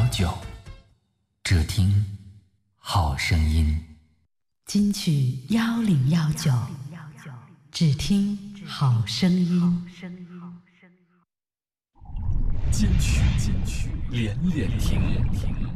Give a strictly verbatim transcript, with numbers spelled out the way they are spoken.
九，只听好声音。 金曲幺零幺九，只听好声音。 金曲金曲连连听。